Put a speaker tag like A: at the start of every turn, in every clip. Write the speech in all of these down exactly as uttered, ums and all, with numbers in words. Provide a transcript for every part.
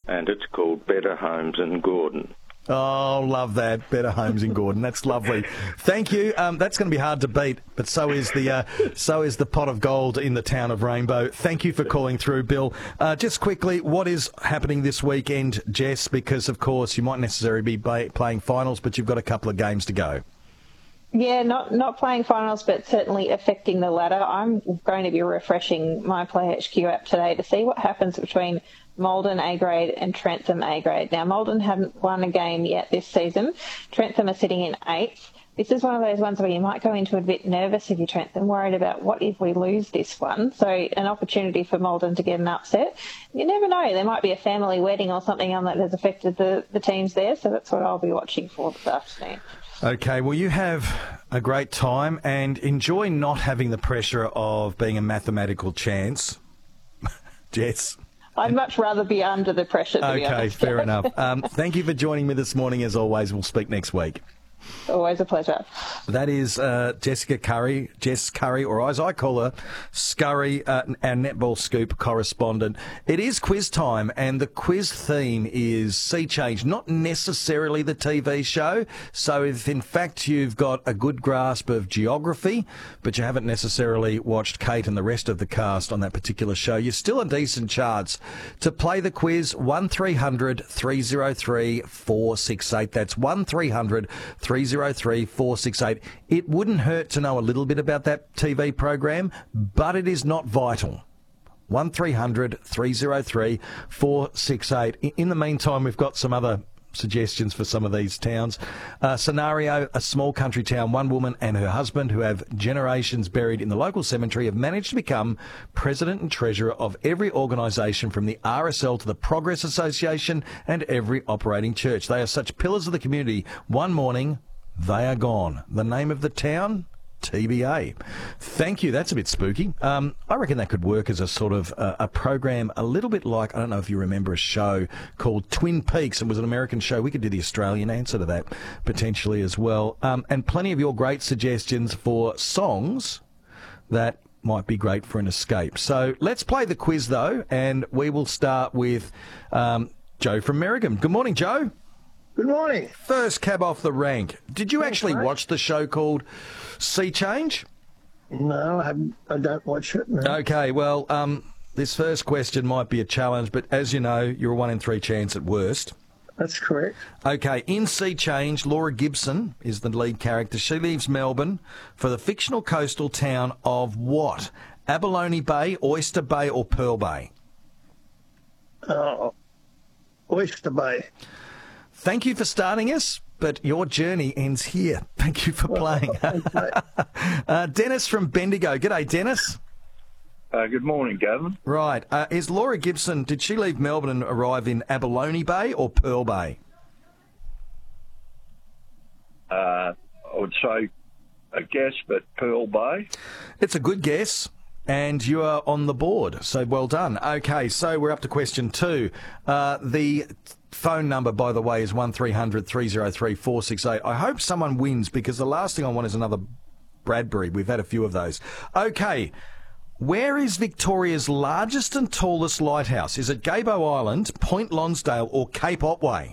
A: and it's called Better Homes in Gordon.
B: Oh, love that. Better Homes in Gordon. That's lovely. Thank you. Um, that's going to be hard to beat, but so is the uh, so is the pot of gold in the town of Rainbow. Thank you for calling through, Bill. Uh, just quickly, what is happening this weekend, Jess? Because, of course, you might necessarily be ba- playing finals, but you've got a couple of games to go.
C: Yeah, not not playing finals, but certainly affecting the ladder. I'm going to be refreshing my Play H Q app today to see what happens between Maldon A grade and Trentham A grade. Now, Maldon haven't won a game yet this season. Trentham are sitting in eighth. This is one of those ones where you might go into it a bit nervous if you're Trentham, worried about what if we lose this one. So an opportunity for Maldon to get an upset. You never know. There might be a family wedding or something on that has affected the, the teams there. So that's what I'll be watching for this afternoon.
B: Okay, well, you have a great time and enjoy not having the pressure of being a mathematical chance. Jess?
C: I'd much rather be under the pressure, to be
B: Okay,
C: honest.
B: fair enough. Um, thank you for joining me this morning, as always. We'll speak next week.
C: Always a pleasure.
B: That is uh, Jessica Curry, Jess Curry, or as I call her, Scurry, uh, our Netball Scoop correspondent. It is quiz time, and the quiz theme is Sea Change, not necessarily the T V show. So if, in fact, you've got a good grasp of geography, but you haven't necessarily watched Kate and the rest of the cast on that particular show, you're still a decent chance to play the quiz. one three hundred three oh three four six eight. That's one three hundred three oh three four six eight. It wouldn't hurt to know a little bit about that T V program, but it is not vital. one three hundred three oh three four six eight. In the meantime, we've got some other suggestions for some of these towns. Uh, scenario, a small country town, one woman and her husband who have generations buried in the local cemetery have managed to become president and treasurer of every organisation from the R S L to the Progress Association and every operating church. They are such pillars of the community. One morning, they are gone. The name of the town? T B A. Thank you. That's a bit spooky. Um, I reckon that could work as a sort of uh, a program, a little bit like, I don't know if you remember a show called Twin Peaks. It was an American show. We could do the Australian answer to that potentially as well. Um, and plenty of your great suggestions for songs that might be great for an escape. So let's play the quiz though, and we will start with um, Joe from Merrigum. Good morning, Joe.
D: Good morning.
B: First cab off the rank. Did you
D: Thanks,
B: actually
D: mate.
B: watch the show called Sea Change?
D: No, I, haven't, I don't watch it. No.
B: Okay, well, um, this first question might be a challenge, but as you know, you're a one in three chance at worst.
D: That's correct.
B: Okay, in Sea Change, Laura Gibson is the lead character. She leaves Melbourne for the fictional coastal town of what? Abalone Bay, Oyster Bay or Pearl Bay?
D: Oh, Oyster Bay.
B: Thank you for starting us, but your journey ends here. Thank you for playing. uh, Dennis from Bendigo. G'day, Dennis.
E: Uh, good morning, Gavin.
B: Right. Uh, is Laura Gibson, did she leave Melbourne and arrive in Abalone Bay or Pearl Bay?
E: Uh, I would say a guess, but Pearl Bay.
B: It's a good guess, and you are on the board, so well done. Okay, so we're up to question two. Uh, the phone number, by the way, is one three hundred three oh three four six eight. I hope someone wins, because the last thing I want is another Bradbury. We've had a few of those. Okay, where is Victoria's largest and tallest lighthouse? Is it Gaybo Island, Point Lonsdale or Cape Otway?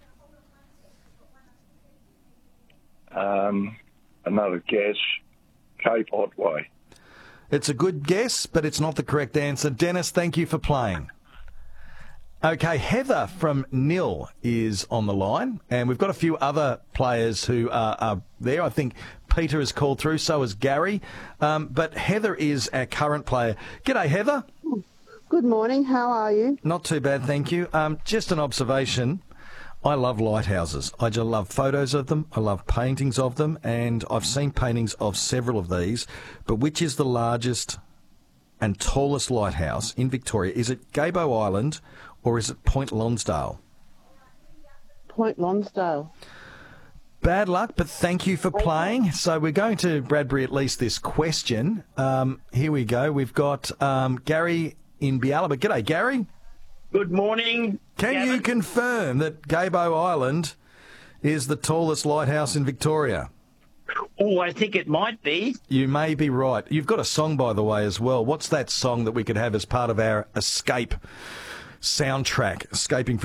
E: Um, another guess, Cape Otway.
B: It's a good guess, but it's not the correct answer. Dennis, thank you for playing. Okay, Heather from Nil is on the line, and we've got a few other players who are, are there. I think Peter has called through, so has Gary. Um, but Heather is our current player. G'day, Heather.
F: Good morning. How are you?
B: Not too bad, thank you. Um, just an observation. I love lighthouses. I just love photos of them. I love paintings of them, and I've seen paintings of several of these. But which is the largest and tallest lighthouse in Victoria? Is it Gaybo Island or is it Point Lonsdale?
F: Point Lonsdale.
B: Bad luck, but thank you for playing. So we're going to Bradbury at least this question. Um, here we go. We've got um, Gary in Bialaba. G'day, Gary.
G: Good morning.
B: Can
G: Gavin.
B: you confirm that Gaybo Island is the tallest lighthouse in Victoria?
G: Oh, I think it might be.
B: You may be right. You've got a song, by the way, as well. What's that song that we could have as part of our escape soundtrack, escaping from